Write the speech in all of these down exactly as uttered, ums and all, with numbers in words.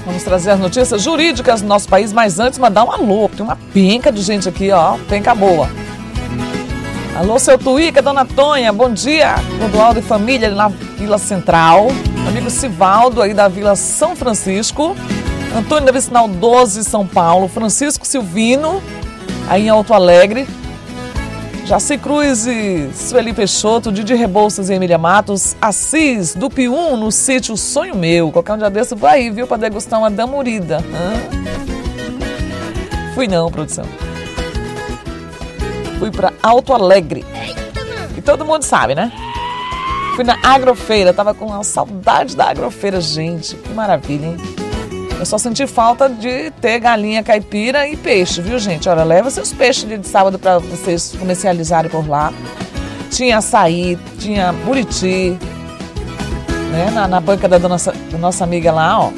Vamos trazer as notícias jurídicas do nosso país, mas antes mandar um alô. Tem uma penca de gente aqui, ó, penca boa. Alô, seu Tuíca, dona Tonha, bom dia. Rodoaldo e família na Vila Central. Amigo Sivaldo aí da Vila São Francisco. Antônio da Vicinal doze, São Paulo. Francisco Silvino, aí em Alto Alegre. Jaci Cruz e Sueli Peixoto, Didi Rebouças e Emília Matos. Assis do Pium, no sítio Sonho Meu. Qualquer um dia desse eu vou aí, viu, para degustar uma damurida. Hã? Fui não, produção. Fui para Alto Alegre. E todo mundo sabe, né? Fui na Agrofeira, tava com uma saudade da Agrofeira, gente. Que maravilha, hein? Eu só senti falta de ter galinha caipira e peixe, viu, gente? Olha, leva seus peixes de sábado para vocês comercializarem por lá. Tinha açaí, tinha buriti, né? Na, na banca da nossa, da nossa amiga lá, ó.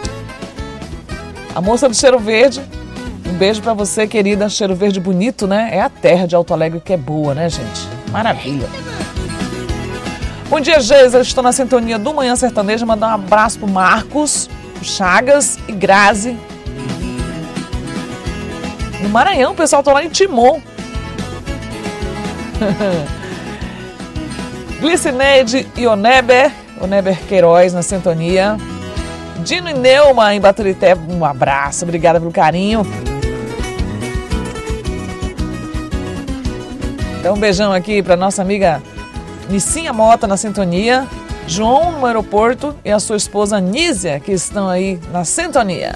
A moça do Cheiro Verde. Um beijo pra você, querida. Cheiro Verde bonito, né? É a terra de Alto Alegre que é boa, né, gente? Maravilha. Bom dia, Geisa. Eu estou na sintonia do Manhã Sertaneja. Mandar um abraço pro Marcos, pro Chagas e Grazi. No Maranhão, o pessoal tá lá em Timon. Glicineide e Oneber. Oneber Queiroz na sintonia. Dino e Neuma em Baturité. Um abraço. Obrigada pelo carinho. Então, um beijão aqui para nossa amiga Nissinha Mota na sintonia, João no aeroporto e a sua esposa Nízia, que estão aí na sintonia.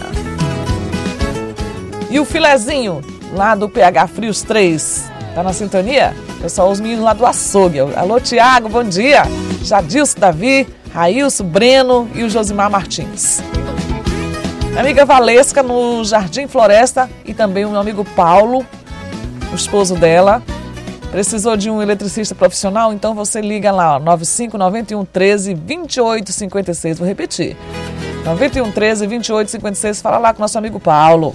E o Filezinho, lá do P H Frios três, tá na sintonia? Pessoal, os meninos lá do açougue. Alô, Tiago, bom dia. Jadilson Davi, Railson, Breno e o Josimar Martins. Minha amiga Valesca no Jardim Floresta e também o meu amigo Paulo, o esposo dela. Precisou de um eletricista profissional? Então você liga lá, ó, nove cinco nove um um três, dois oito cinco seis. Vou repetir. nove um um três, dois oito cinco seis. Fala lá com o nosso amigo Paulo.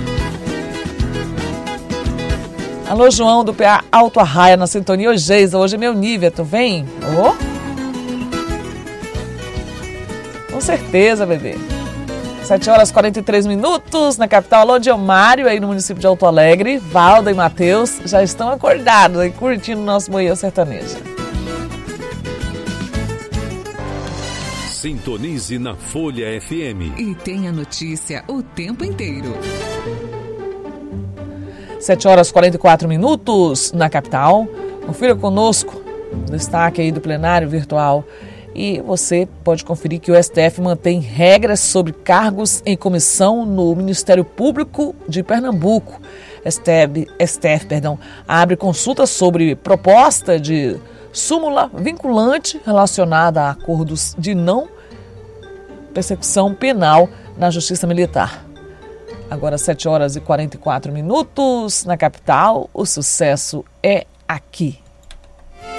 Alô, João do P A Alto Arraia na sintonia. Oi, Geisa, hoje é meu nível, tu vem? Oh. Com certeza, bebê. sete horas e quarenta e três minutos na capital. Alô, Diomário, aí no município de Alto Alegre. Valda e Matheus já estão acordados aí, curtindo o nosso Manhã Sertaneja. Sintonize na Folha F M. E tenha notícia o tempo inteiro. sete horas e quarenta e quatro minutos na capital. Confira conosco o destaque aí do plenário virtual. E você pode conferir que o S T F mantém regras sobre cargos em comissão no Ministério Público de Pernambuco. S T F, S T F perdão, abre consulta sobre proposta de súmula vinculante relacionada a acordos de não persecução penal na Justiça Militar. Agora sete horas e quarenta e quatro minutos na capital. O sucesso é aqui.